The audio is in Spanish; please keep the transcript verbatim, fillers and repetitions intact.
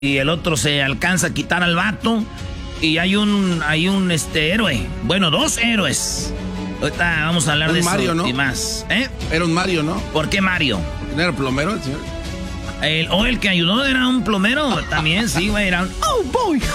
y el otro se alcanza a quitar al vato. Y hay un, hay un este, héroe. Bueno, dos héroes. Ahorita vamos a hablar un de Mario, eso ¿no? y más. ¿Eh? Era un Mario, ¿no? ¿Por qué Mario? ¿No era plomero el señor? El, o el que ayudó era un plomero. También, sí, güey. Era un... Oh, boy.